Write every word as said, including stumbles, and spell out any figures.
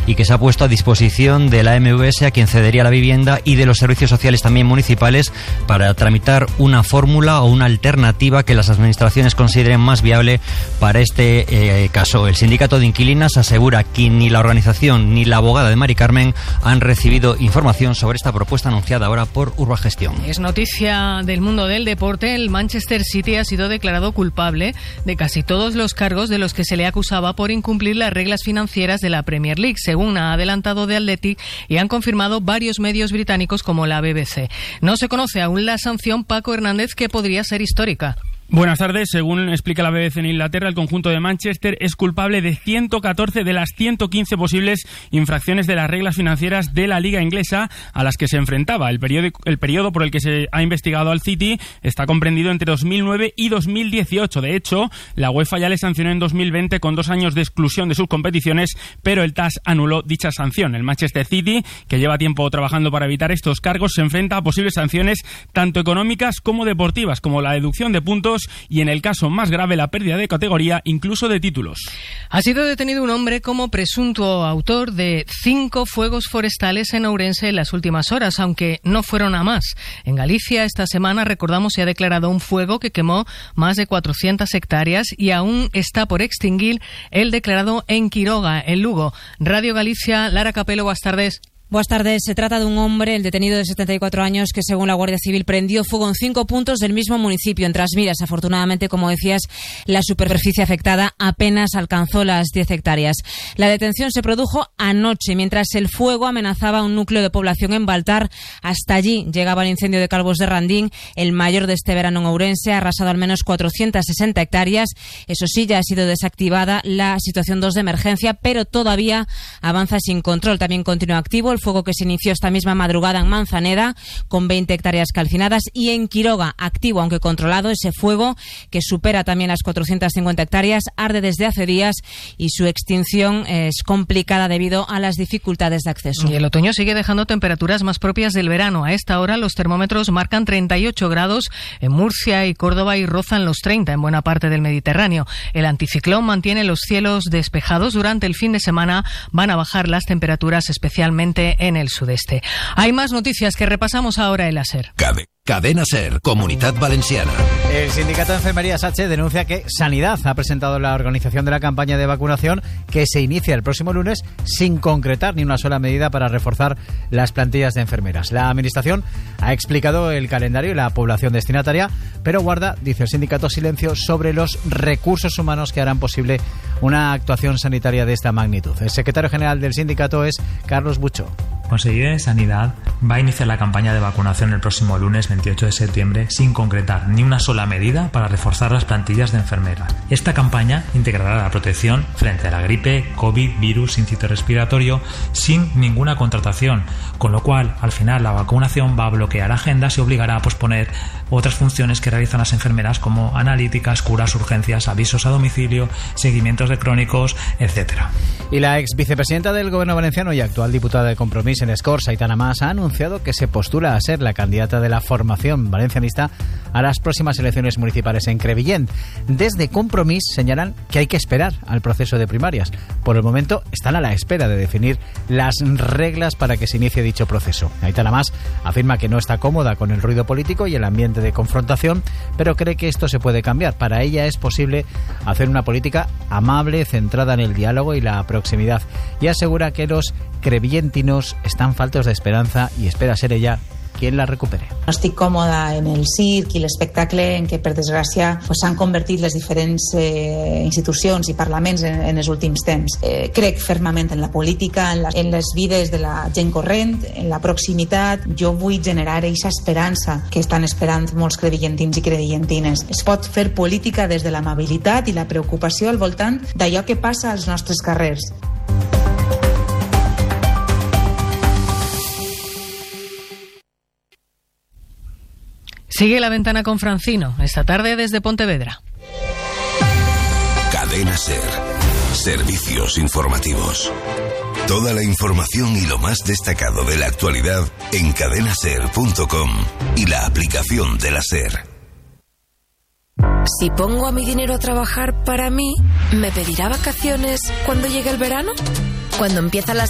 y que se ha puesto a disposición de la M V S, a quien cedería la vivienda, y de los servicios sociales también municipales, para tramitar una fórmula o una alternativa que las administraciones consideren más viable para este eh, caso. El sindicato de inquilinas asegura que ni la organización ni la abogada de Mari Carmen han recibido información sobre esta propuesta anunciada ahora por Urbagestión. Es noticia del mundo del deporte. El Manchester City ha sido declarado culpable de casi todos los cargos de los que se le acusaba por incumplir las reglas financieras de la Premier League, según ha adelantado The Athletic y han confirmado varios medios británicos como la B B C. No se conoce aún la sanción, Paco Hernández, que podría ser histórica. Buenas tardes. Según explica la B B C en Inglaterra, el conjunto de Manchester es culpable de ciento catorce de las ciento quince posibles infracciones de las reglas financieras de la Liga Inglesa a las que se enfrentaba. El periodo, el periodo por el que se ha investigado al City está comprendido entre dos mil nueve y dos mil dieciocho. De hecho, la UEFA ya le sancionó en dos mil veinte con dos años de exclusión de sus competiciones, pero el T A S anuló dicha sanción. El Manchester City, que lleva tiempo trabajando para evitar estos cargos, se enfrenta a posibles sanciones tanto económicas como deportivas, como la deducción de puntos y, en el caso más grave, la pérdida de categoría, incluso de títulos. Ha sido detenido un hombre como presunto autor de cinco fuegos forestales en Ourense en las últimas horas, aunque no fueron a más. En Galicia esta semana, recordamos, se ha declarado un fuego que quemó más de cuatrocientas hectáreas y aún está por extinguir el declarado en Quiroga, en Lugo. Radio Galicia, Lara Capelo, buenas tardes. Buenas tardes. Se trata de un hombre, el detenido de setenta y cuatro años, que según la Guardia Civil prendió fuego en cinco puntos del mismo municipio, en Trasmiras. Afortunadamente, como decías, la superficie afectada apenas alcanzó las diez hectáreas. La detención se produjo anoche, mientras el fuego amenazaba un núcleo de población en Baltar. Hasta allí llegaba el incendio de Calvos de Randín, el mayor de este verano en Ourense. Ha arrasado al menos cuatrocientas sesenta hectáreas. Eso sí, ya ha sido desactivada la situación dos de emergencia, pero todavía avanza sin control. También continúa activo el fuego que se inició esta misma madrugada en Manzaneda, con veinte hectáreas calcinadas, y en Quiroga, activo aunque controlado, ese fuego que supera también las cuatrocientas cincuenta hectáreas, arde desde hace días y su extinción es complicada debido a las dificultades de acceso. Y el otoño sigue dejando temperaturas más propias del verano. A esta hora los termómetros marcan treinta y ocho grados en Murcia y Córdoba y rozan los treinta en buena parte del Mediterráneo. El anticiclón mantiene los cielos despejados. Durante el fin de semana van a bajar las temperaturas, especialmente en el sudeste. Hay más noticias que repasamos ahora en la SER. Cade. Cadena SER, Comunitat Valenciana. El sindicato de enfermería S H denuncia que Sanidad ha presentado la organización de la campaña de vacunación que se inicia el próximo lunes sin concretar ni una sola medida para reforzar las plantillas de enfermeras. La administración ha explicado el calendario y la población destinataria, pero guarda, dice el sindicato, silencio sobre los recursos humanos que harán posible una actuación sanitaria de esta magnitud. El secretario general del sindicato es Carlos Bucho. Consejería de Sanidad va a iniciar la campaña de vacunación el próximo lunes veintiocho de septiembre sin concretar ni una sola medida para reforzar las plantillas de enfermeras. Esta campaña integrará la protección frente a la gripe, COVID, virus, síncito respiratorio sin ninguna contratación, con lo cual al final la vacunación va a bloquear agendas y obligará a posponer otras funciones que realizan las enfermeras como analíticas, curas, urgencias, avisos a domicilio, seguimientos de crónicos, etcétera. Y la ex vicepresidenta del Gobierno valenciano y actual diputada de Compromís en Escorts, Aitana Mas, ha anunciado que se postula a ser la candidata de la formación valencianista a las próximas elecciones municipales en Crevillent. Desde Compromís señalan que hay que esperar al proceso de primarias. Por el momento están a la espera de definir las reglas para que se inicie dicho proceso. Aitana Mas afirma que no está cómoda con el ruido político y el ambiente de confrontación, pero cree que esto se puede cambiar. Para ella es posible hacer una política amable, centrada en el diálogo y la proximidad, y asegura que los crevillentinos están faltos de esperanza y espera ser ella quien la recupere. No estic còmoda en el circ i l'espectacle en què, per desgràcia, s'han convertit les diferents eh, institucions i parlaments en, en els últims temps. Eh, crec fermament en la política, en, la, en les vides de la gent corrent, en la proximitat. Jo vull generar aquesta esperança que estan esperant molts crevillentins i crevillentines. Es pot fer política des de l'amabilitat i la preocupació al voltant d'allò que passa als nostres carrers. Sigue La Ventana con Francino, esta tarde desde Pontevedra. Cadena SER. Servicios informativos. Toda la información y lo más destacado de la actualidad en cadena ser punto com y la aplicación de la SER. Si pongo a mi dinero a trabajar para mí, ¿me pedirá vacaciones cuando llegue el verano? Cuando empiezan las